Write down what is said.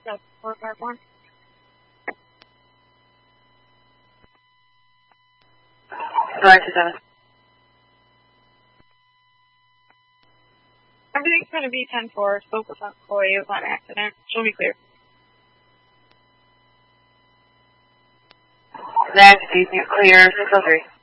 That's 451. Roger, 7. Everything's going to be 10-4. Spoke with employee. It was on accident. She'll be clear. Nancy, clear, 603.